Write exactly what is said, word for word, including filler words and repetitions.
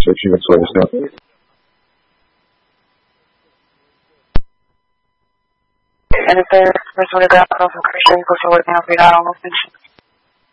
So if you can let us know, please. And if there's person to grab from Christian, go forward now, we got almost finished.